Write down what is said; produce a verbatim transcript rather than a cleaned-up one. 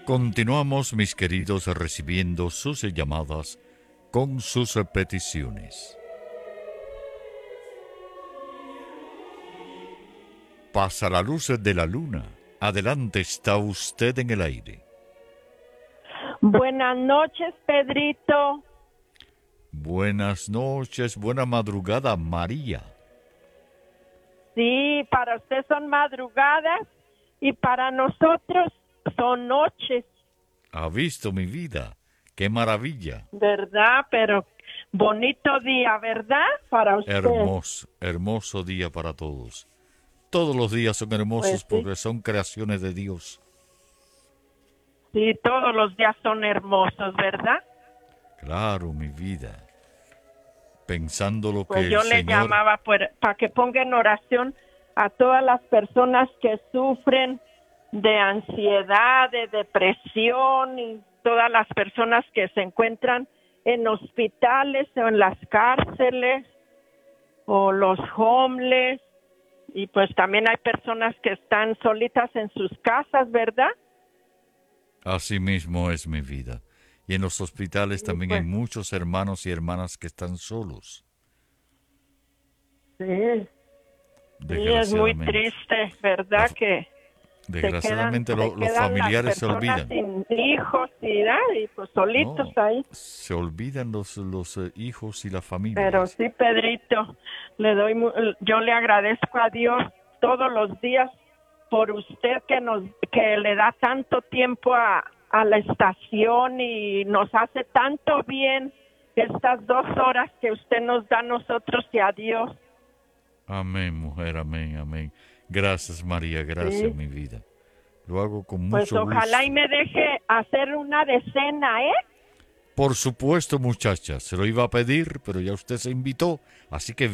Continuamos, mis queridos, recibiendo sus llamadas con sus peticiones. Pasa la luz de la luna. Adelante, está usted en el aire. Buenas noches, Pedrito. Buenas noches, buena madrugada, María. Sí, para usted son madrugadas y para nosotros son noches. ¿Ha visto mi vida? ¡Qué maravilla! ¿Verdad? Pero bonito día, ¿verdad? Para usted. Hermoso, hermoso día para todos. Todos los días son hermosos Pues sí. porque son creaciones de Dios. Sí, todos los días son hermosos, ¿verdad? Claro, mi vida. Pensando lo Pues que yo el le Señor... llamaba para que ponga en oración a todas las personas que sufren de ansiedad, de depresión y todas las personas que se encuentran en hospitales o en las cárceles o los homeless, y pues también hay personas que están solitas en sus casas, ¿verdad? Así mismo es mi vida. Y en los hospitales Sí, también pues. hay muchos hermanos y hermanas que están solos. Sí, sí, es muy triste, ¿verdad? La, que desgraciadamente se quedan, lo, se los quedan familiares las se personas olvidan. sin hijos y, ¿verdad? Y pues solitos No, ahí. se olvidan los, los eh, hijos y las familias. Pero sí, Pedrito, le doy, yo le agradezco a Dios todos los días por usted que nos, que le da tanto tiempo a, a la estación y nos hace tanto bien estas dos horas que usted nos da a nosotros y a Dios. Amén, mujer, amén, amén. Gracias, María, gracias, Sí. mi vida. Lo hago con mucho pues gusto. ojalá y me deje hacer una decena, ¿eh? Por supuesto, muchacha, se lo iba a pedir, pero ya usted se invitó, así que